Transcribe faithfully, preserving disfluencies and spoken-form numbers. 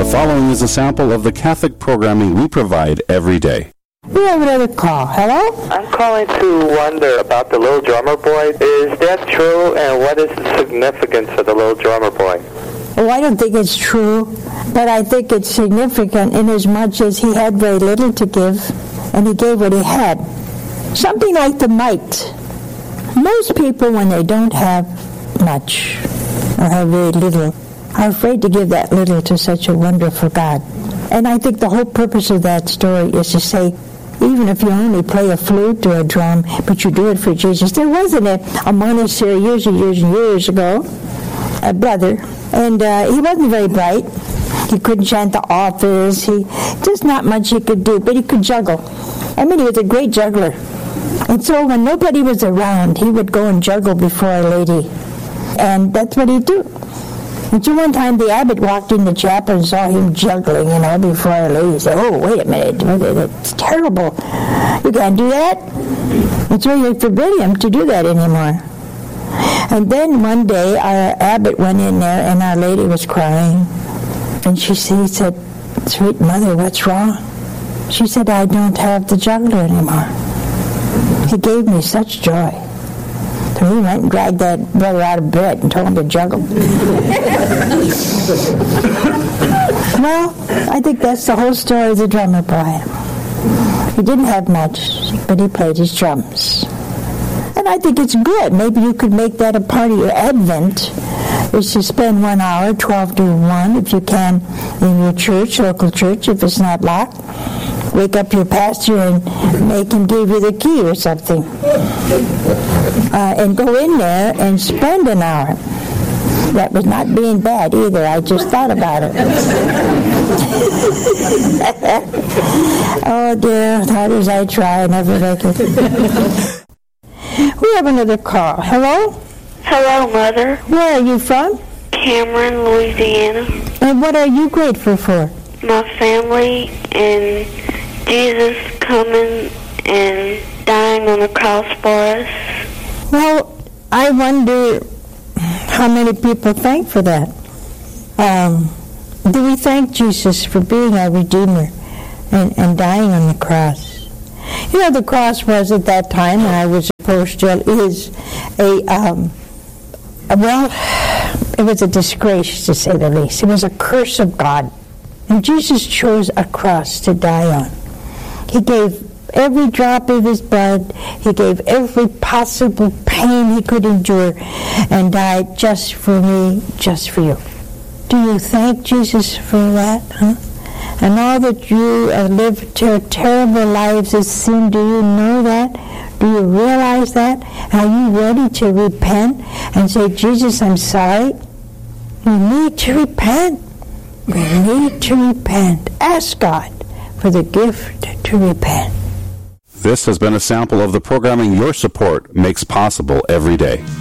The following is a sample of the Catholic programming we provide every day. We have another call. Hello? I'm calling to wonder about the little drummer boy. Is that true, and what is the significance of the little drummer boy? Oh, I don't think it's true, but I think it's significant in as much as he had very little to give, and he gave what he had. Something like the mite. Most people, when they don't have much, or have very little, are afraid to give that little to such a wonderful God. And I think the whole purpose of that story is to say, even if you only play a flute or a drum, but you do it for Jesus. There wasn't a, a monastery years and years and years ago, a brother, and uh, he wasn't very bright. He couldn't chant the office. He just not much he could do, but he could juggle. I mean, he was a great juggler. And so when nobody was around, he would go and juggle before a lady. And that's what he'd do. And so one time the abbot walked in the chapel and saw him juggling, you know, before a lady. He said, oh, wait a minute, that's terrible. You can't do that. And so he forbid him to do that anymore. And then one day our abbot went in there and Our Lady was crying. And she said, sweet mother, what's wrong? She said, I don't have the juggler anymore. He gave me such joy. So we went and dragged that brother out of bed and told him to juggle. Well, I think that's the whole story of the drummer boy. He didn't have much, but he played his drums. And I think it's good. Maybe you could make that a part of your Advent, is to spend one hour, twelve to one, if you can, in your church, local church, if it's not locked. Wake up your pastor and make him give you the key or something. Uh, and go in there and spend an hour. That was not being bad either. I just thought about it. Oh dear, hard as I try, I never make it. We have another call. Hello? Hello, Mother. Where are you from? Cameron, Louisiana. And what are you grateful for? My family and Jesus coming and dying on the cross for us. Well, I wonder how many people thank for that. Um, do we thank Jesus for being our Redeemer and, and dying on the cross? You know, the cross was at that time, and I was supposed to, is a, um, a, well, it was a disgrace, to say the least. It was a curse of God. And Jesus chose a cross to die on. He gave every drop of his blood. He gave every possible pain he could endure and died just for me, just for you. Do you thank Jesus for that? Huh? And all that you uh, live ter- terrible lives of sin, do you know that? Do you realize that? Are you ready to repent and say, Jesus, I'm sorry? You need to repent. We need to repent. Ask God for the gift to repent. This has been a sample of the programming your support makes possible every day.